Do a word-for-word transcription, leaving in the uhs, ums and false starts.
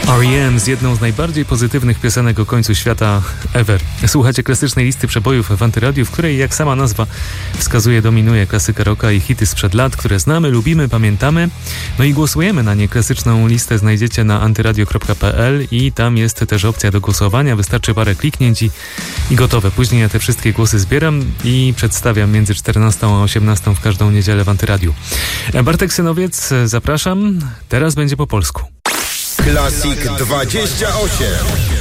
R E M z jedną z najbardziej pozytywnych piosenek o końcu świata ever. Słuchacie klasycznej listy przebojów w Antyradiu, w której, jak sama nazwa wskazuje, dominuje klasyka rocka i hity sprzed lat, które znamy, lubimy, pamiętamy. No i głosujemy na nie. Klasyczną listę znajdziecie na antyradio kropka p l i tam jest też opcja do głosowania. Wystarczy parę kliknięć i, i gotowe. Później ja te wszystkie głosy zbieram i przedstawiam między czternastą a osiemnastą w każdą niedzielę w Antyradiu. Bartek Synowiec, zapraszam. Teraz będzie po polsku. Classic dwadzieścia osiem.